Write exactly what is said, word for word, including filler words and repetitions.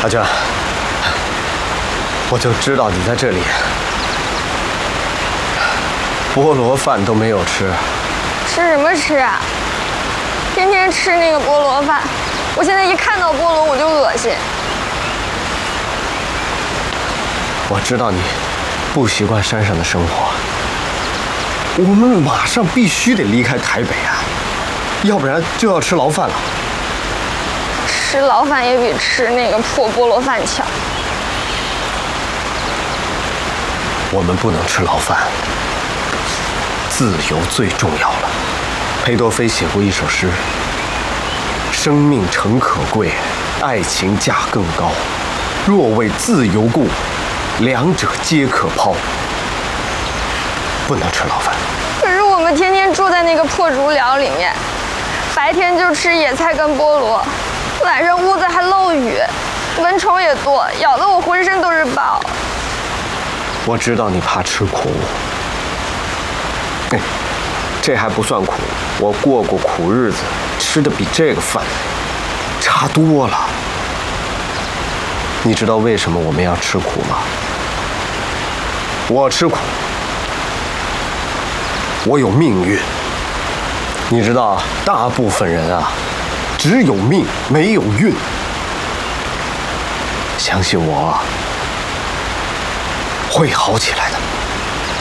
阿娟，我就知道你在这里。菠萝饭都没有吃， 吃什么吃啊？天天吃那个菠萝饭，我现在一看到菠萝我就恶心。 我知道你不习惯山上的生活，我们马上必须得离开台北啊，要不然就要吃牢饭了。 吃牢饭也比吃那个破菠萝饭强。 我们不能吃牢饭，自由最重要了。裴多菲写过一首诗：生命诚可贵，爱情价更高。若为自由故，两者皆可抛。不能吃牢饭。 可是我们天天住在那个破竹寮里面，白天就吃野菜跟菠萝，晚上屋子还漏雨，蚊虫也多，咬得我浑身都是包。 我知道你怕吃苦，哎，这还不算苦，我过过苦日子，吃的比这个饭差多了。你知道为什么我们要吃苦吗？我吃苦，我有命运。你知道，大部分人啊，只有命没有运。相信我，会好起来的。